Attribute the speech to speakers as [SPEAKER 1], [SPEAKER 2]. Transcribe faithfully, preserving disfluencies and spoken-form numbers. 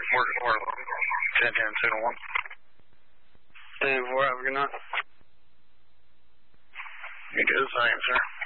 [SPEAKER 1] Morgan four, ten ten, signal one.
[SPEAKER 2] ten four, have a good night.
[SPEAKER 1] You do the same, sir.